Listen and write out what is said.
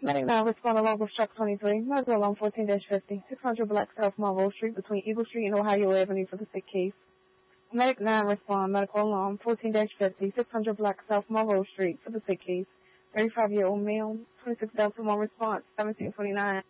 Medic 9 respond along with Truck 23, medical alarm 14-50, 600 Black South Monroe Street between Eagle Street and Ohio Avenue for the sick case. Medic 9 respond, medical alarm 14-50, 600 Black South Monroe Street for the sick case. 35-year-old male, 26 Delta 1 response, 1729.